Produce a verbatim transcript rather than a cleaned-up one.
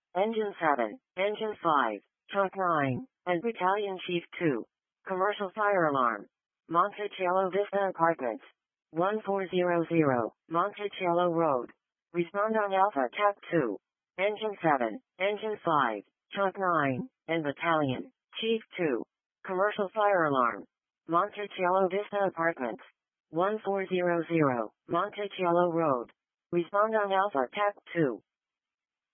Engine seven, Engine five, Chunk nine, and Battalion Chief two. Commercial fire alarm. Monticello Vista Apartments. one four zero zero, Monticello Road. Respond on Alpha T A C two. Engine seven, Engine five, Chunk nine, and Battalion Chief two. Commercial fire alarm. Monticello Vista Apartments. one four zero zero, Monticello Road. Respond on Alpha T A C two.